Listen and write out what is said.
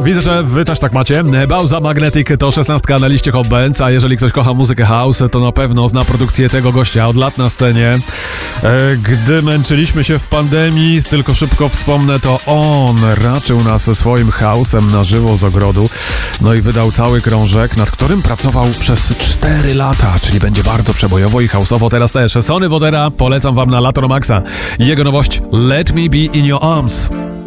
Widzę, że wy też tak macie. Bauza Magnetic to 16 na liście Hot Bands, a jeżeli ktoś kocha muzykę house, to na pewno zna produkcję tego gościa od lat na scenie. Gdy męczyliśmy się w pandemii, tylko szybko wspomnę, to on raczył nas swoim house'em na żywo z ogrodu. No i wydał cały krążek, nad którym pracował przez 4 lata, czyli będzie bardzo przebojowo i house'owo teraz też. Sonny Fodera polecam wam na lato na maksa. Jego nowość Let Me Be In Your Arms.